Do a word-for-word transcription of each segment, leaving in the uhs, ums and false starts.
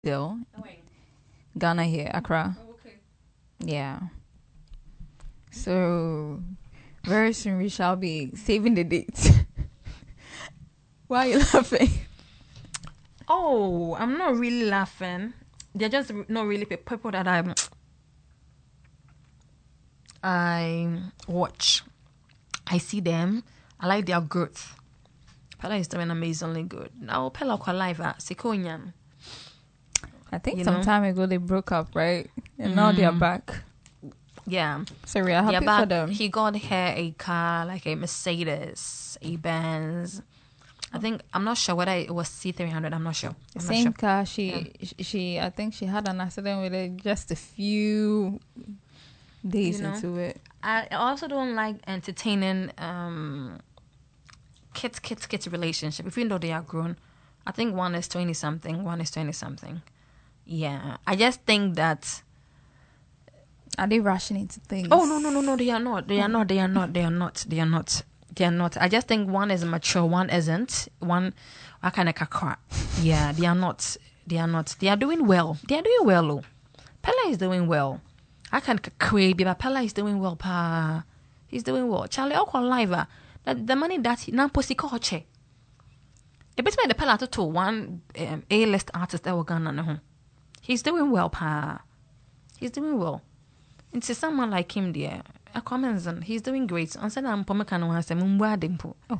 Still, Ghana here, Accra. Oh, okay. Yeah. So very soon we shall be saving the dates. Why are you laughing? Oh, I'm not really laughing. They're just not really pe- people that I I watch. I see them. I like their growth. Pella is doing amazingly good. Now Pella quite live at Sekonyan. I think You some know? time ago they broke up, right? And now they are Mm. back. Yeah. So we are happy Yeah, for but them. he got her a car, like a Mercedes, a Benz. I think, I'm not sure whether it was C three hundred. I'm not sure. The I'm same not sure. car. She, she, she, I think she had an accident with it just a few days You know? into it. I also don't like entertaining um, kids, kids, kids relationship. Even though they are grown, I think one is twenty something, one is twenty something. Yeah, I just think that. Are they rushing into things? Oh no no no no! They are not. They are not. They are not. They are not. They are not. They are not. I just think one is mature, one isn't. One, I kind of kakra. Yeah, they are not. They are not. They are doing well. They are doing well. Oh, Pella is doing well. I can crazy, but Pella is doing well. Pa, he's doing well. Charlie, I'll call live. ah. That the money that he now posti koche. A bit the Pella to one um, A-list artist that we're gonna know. He's doing well, pa. He's doing well. Into someone like him, dear. A comments and he's doing great. And said I'm pomekano has a mumwa dimpo. Oh.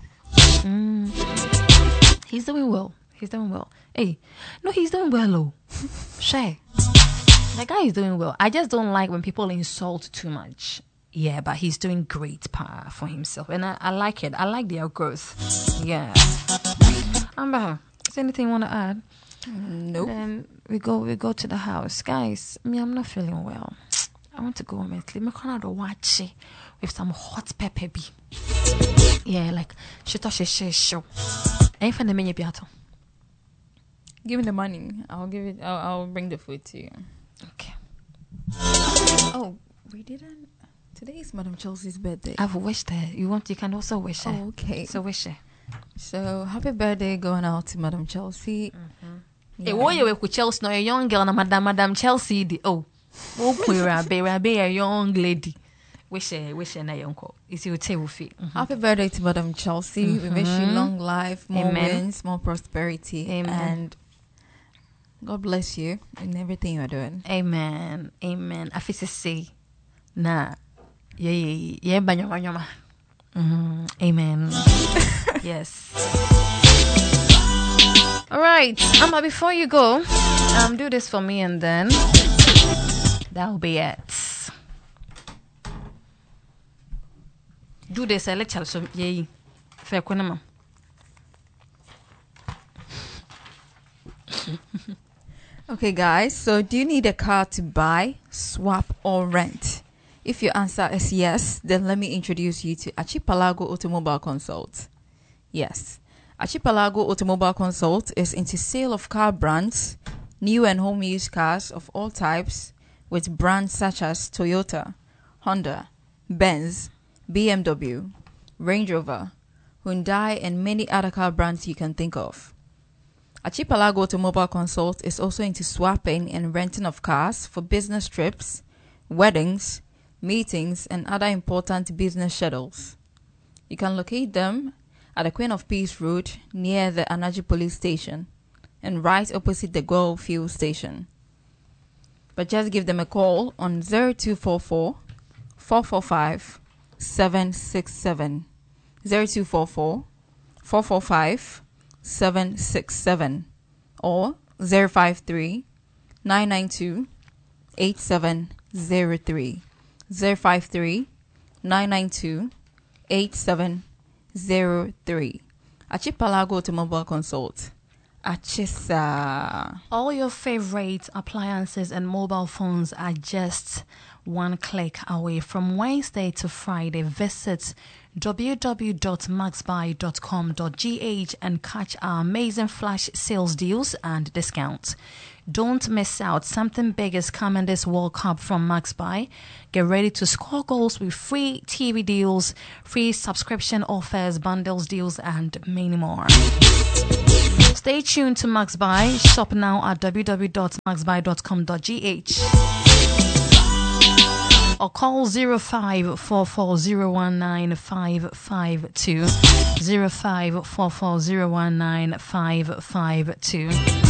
Mm. He's doing well. He's doing well. Hey, no, he's doing well, oh. Shay. The guy is doing well. I just don't like when people insult too much. Yeah, but he's doing great pa for himself. And I, I like it. I like their growth. Yeah. Amber, is there anything you want to add? Nope. Then we go we go to the house. Guys, me, I'm not feeling well. I want to go home and sleep. Me can't watch it with some hot pepper be. Yeah, like she thought she she show. Ain't find the menu piato. Give me the money. I'll give it. I'll, I'll bring the food to you. Okay. Oh, we didn't. Today is Madam Chelsea's birthday. I've wished her. You want you can also wish her. Oh, okay. So wish her. So happy birthday going out to Madam Chelsea. Mm-hmm. Hey, what you with Chelsea? No, a young girl, na Madam Madam Chelsea. The oh, oh, queer Rabbi, Rabbi, a young lady. Wish her, wish her, na young girl. Is your table fee? Happy birthday to Madam Chelsea. We wish you Mhm. long life, more Amen. wins, more prosperity, Amen. and God bless you in everything you are doing. Amen. Amen. I feel to say, nah, yeah, yeah, yeah, banyama, banyama. Mm, amen. Yes. All right, Amma. Before you go, um, do this for me, and then that'll be it. Do this, I let you so yeah. Fair kunama. Okay, guys. So, do you need a car to buy, swap, or rent? If your answer is yes, then let me introduce you to Archipelago Automobile Consult. Yes, Archipelago Automobile Consult is into sale of car brands, new and home use cars of all types, with brands such as Toyota, Honda, Benz, B M W, Range Rover, Hyundai, and many other car brands you can think of. Archipelago Automobile Consult is also into swapping and renting of cars for business trips, weddings, meetings, and other important business schedules. You can locate them at the Queen of Peace Road near the Anaji Police Station and right opposite the Gold Fuel Station. But just give them a call on zero two four four, four four five, seven six seven. zero two four four, four four five, seven six seven or zero five three, nine nine two, eight seven zero three. zero five three, nine nine two, eight seven zero three. Archipelago Automobile Consult. Achisa. All your favorite appliances and mobile phones are just one click away. From Wednesday to Friday, visit w w w dot max buy dot com dot g h and catch our amazing flash sales deals and discounts. Don't miss out. Something big is coming this World Cup from MaxBuy. Get ready to score goals with free T V deals, free subscription offers, bundles deals, and many more. stay tuned to Max Buy. Shop now at w w w dot max buy dot com dot g h or call zero five four four zero one nine five five two zero five four four zero one nine five five two.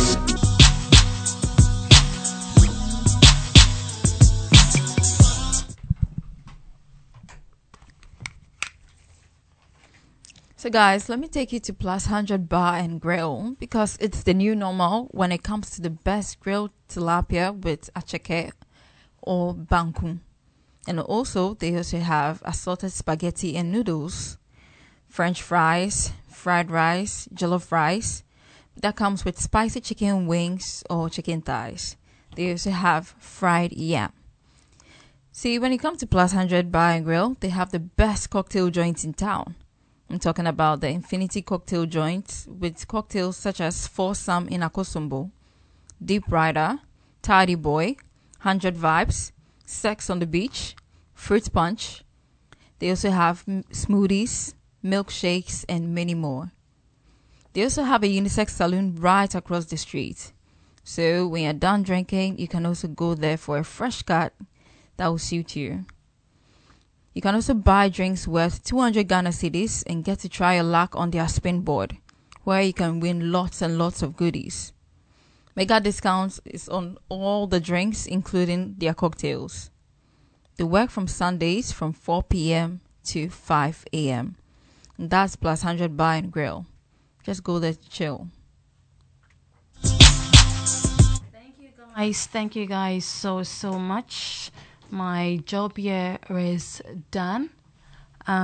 So guys, let me take you to Plus one hundred Bar and Grill because it's the new normal when it comes to the best grilled tilapia with acheke or banku. And also, they also have assorted spaghetti and noodles, French fries, fried rice, jollof rice. That comes with spicy chicken wings or chicken thighs. They also have fried yam. See, when it comes to Plus one hundred Bar and Grill, they have the best cocktail joints in town. I'm talking about the Infinity Cocktail Joint with cocktails such as Foursome in Akosombo, Deep Rider, Tidy Boy, one hundred Vibes, Sex on the Beach, Fruit Punch. They also have m- smoothies, milkshakes, and many more. They also have a unisex saloon right across the street. So when you're done drinking, you can also go there for a fresh cut that will suit you. You can also buy drinks worth two hundred Ghana cedis and get to try your luck on their spin board, where you can win lots and lots of goodies. Mega discounts is on all the drinks, including their cocktails. They work from Sundays from four p.m. to five a.m. And that's Plus one hundred Bar and Grill. Just go there to chill. Thank you guys. Thank you guys so, so much. My job here is done.